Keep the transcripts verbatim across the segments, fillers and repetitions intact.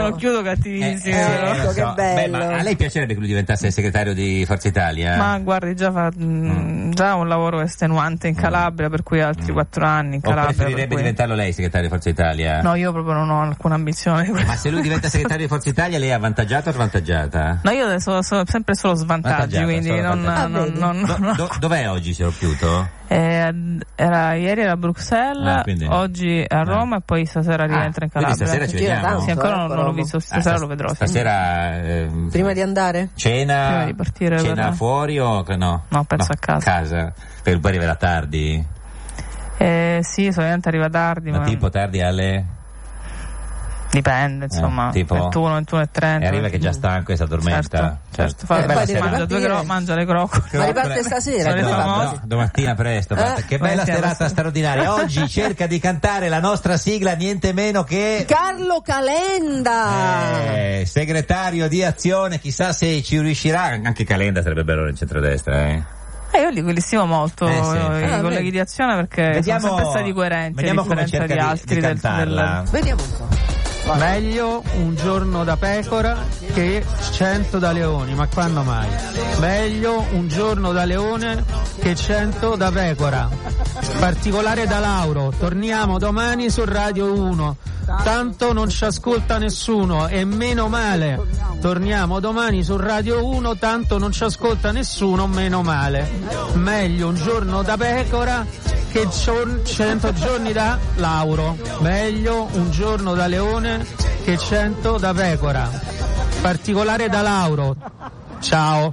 lo chiudo cattivissimo. Eh, però. ecco, che so. bello. Beh, ma a lei piacerebbe che lui diventasse segretario di Forza Italia? Ma guardi, già fa mm. già un lavoro estenuante in Calabria, per cui altri quattro mm. anni in O Calabria. preferirebbe cui... diventarlo lei segretario di Forza Italia? No, io proprio non ho alcuna ambizione. Ma se lui diventa segretario di Forza Italia, lei è avvantaggiata o svantaggiata? No, io adesso sono sempre solo svantaggi, quindi solo non, svantaggi. non, non, Do, non do, dov'è oggi, signor Piuto? Eh, era, ieri era a Bruxelles, ah, quindi... oggi a Roma ah. e poi stasera rientra in Calabria. Stasera ci vediamo? Sì, ancora non, non l'ho visto, stasera ah, lo vedrò. Stasera eh, prima di andare? Cena? Prima di partire. Cena per... fuori o no? No, penso no, a casa. casa. Per poi arriverà tardi? Eh, sì, solitamente arriva tardi. Ma, ma tipo tardi alle... Dipende, insomma, eh, tipo... ventuno, ventuno e trenta. E arriva che è già stanco e si addormenta. Certo, certo. Fa, eh, mangia, mangia, due cro- mangia le crocole. Ma riparte stasera. Sono no, no, domattina presto. Eh? Che bella Beh, serata sì, straordinaria. Oggi cerca di cantare la nostra sigla, niente meno che... Carlo Calenda! Eh, segretario di Azione, chissà se ci riuscirà. Anche Calenda sarebbe bello nel centrodestra, eh. Eh, io li, li stimo molto, eh sì. i ah, colleghi di Azione, perché vediamo, sono sempre stati coerenti a differenza di, di altri di del, del... Vediamo un po'. Meglio un giorno da pecora che cento da leoni, ma quando mai? Meglio un giorno da leone che cento da pecora. Particolare da Lauro, torniamo domani su Radio uno. Tanto non ci ascolta nessuno e meno male. Torniamo domani su Radio uno, tanto non ci ascolta nessuno, meno male. Meglio un giorno da pecora che cento giorni da Lauro. Meglio un giorno da leone che cento da pecora. Particolare da Lauro. Ciao.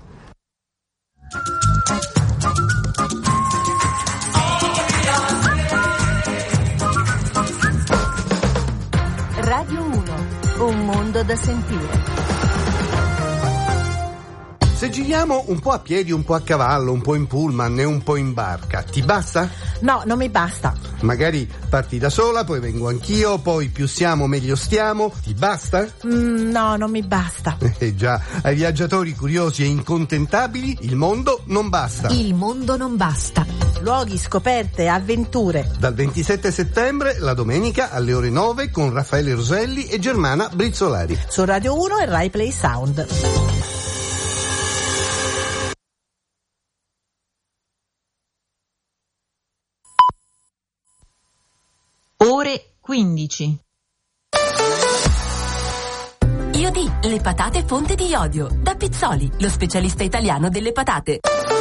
Radio uno, un mondo da sentire. Se giriamo un po' a piedi, un po' a cavallo, un po' in pullman e un po' in barca, ti basta? No, non mi basta. Magari parti da sola, poi vengo anch'io, poi più siamo meglio stiamo, ti basta? Mm, no, non mi basta. Eh già, ai viaggiatori curiosi e incontentabili il mondo non basta. Il mondo non basta. Luoghi, scoperte, avventure. Dal ventisette settembre, la domenica alle ore nove con Raffaele Roselli e Germana Brizzolari. Su Radio uno e Rai Play Sound. Ore quindici. Iodi, le patate fonte di iodio. Da Pizzoli, lo specialista italiano delle patate.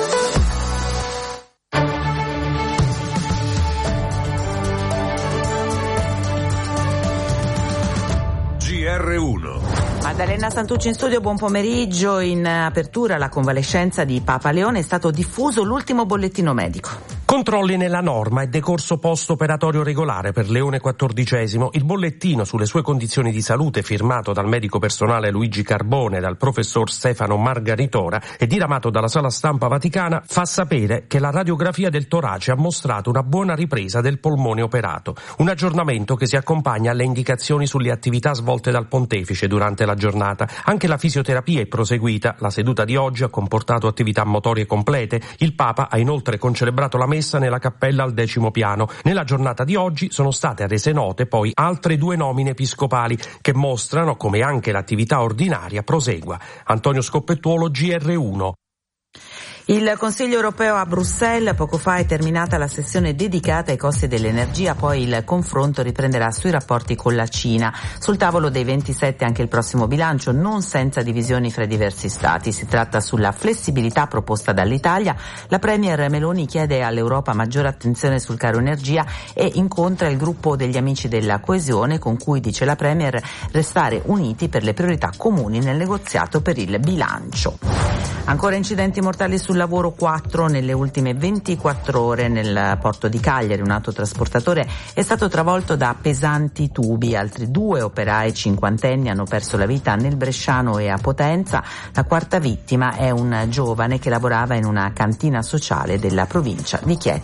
G R uno. Maddalena Santucci in studio, buon pomeriggio. In apertura alla convalescenza di Papa Leone è stato diffuso l'ultimo bollettino medico. Controlli nella norma e decorso post-operatorio regolare per Leone quattordicesimo. Il bollettino sulle sue condizioni di salute, firmato dal medico personale Luigi Carbone e dal professor Stefano Margaritora e diramato dalla Sala Stampa Vaticana, fa sapere che la radiografia del torace ha mostrato una buona ripresa del polmone operato. Un aggiornamento che si accompagna alle indicazioni sulle attività svolte dal pontefice durante la giornata. Anche la fisioterapia è proseguita. La seduta di oggi ha comportato attività motorie complete. Il Papa ha inoltre concelebrato la messa nella cappella al decimo piano. Nella giornata di oggi sono state rese note poi altre due nomine episcopali che mostrano come anche l'attività ordinaria prosegua. Antonio Scoppettuolo, G R uno. Il Consiglio europeo a Bruxelles, poco fa è terminata la sessione dedicata ai costi dell'energia, poi il confronto riprenderà sui rapporti con la Cina. Sul tavolo dei ventisette anche il prossimo bilancio, non senza divisioni fra i diversi stati. Si tratta sulla flessibilità proposta dall'Italia. La Premier Meloni chiede all'Europa maggiore attenzione sul caro energia e incontra il gruppo degli amici della coesione con cui, dice la Premier, restare uniti per le priorità comuni nel negoziato per il bilancio. Ancora incidenti mortali sul lavoro, quattro nelle ultime ventiquattro ore nel porto di Cagliari. Un autotrasportatore è stato travolto da pesanti tubi, altri due operai cinquantenni hanno perso la vita nel Bresciano e a Potenza. La quarta vittima è un giovane che lavorava in una cantina sociale della provincia di Chieti.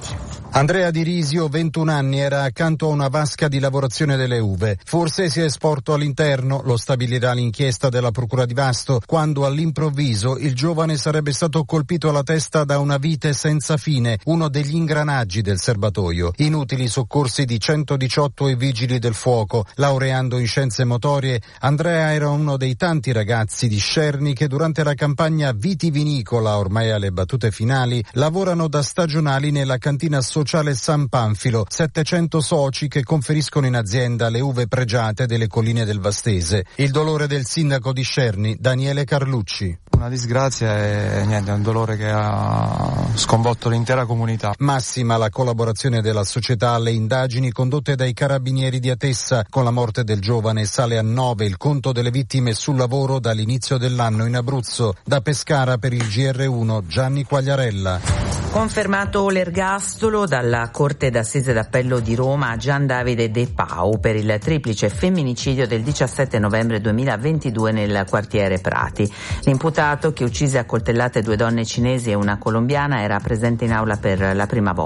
Andrea Di Risio, ventuno anni, era accanto a una vasca di lavorazione delle uve. Forse si è sporto all'interno, lo stabilirà l'inchiesta della Procura di Vasto, quando all'improvviso il giovane sarebbe stato colpito alla testa da una vite senza fine, uno degli ingranaggi del serbatoio. Inutili soccorsi di centodiciotto e vigili del fuoco. Laureando in scienze motorie, Andrea era uno dei tanti ragazzi di Scerni che durante la campagna vitivinicola, ormai alle battute finali, lavorano da stagionali nella cantina sociale San Panfilo, settecento soci che conferiscono in azienda le uve pregiate delle colline del Vastese. Il dolore del sindaco di Scerni, Daniele Carlucci. Una disgrazia e niente, è un dolore che ha sconvolto l'intera comunità. Massima la collaborazione della società alle indagini condotte dai carabinieri di Atessa. Con la morte del giovane sale a nove il conto delle vittime sul lavoro dall'inizio dell'anno in Abruzzo. Da Pescara per il G R uno, Gianni Quagliarella. Confermato l'ergastolo dalla Corte d'Assise d'Appello di Roma a Gian Davide De Pau per il triplice femminicidio del diciassette novembre duemilaventidue nel quartiere Prati. L'imputato, che uccise a coltellate due donne cinesi e una colombiana, era presente in aula per la prima volta.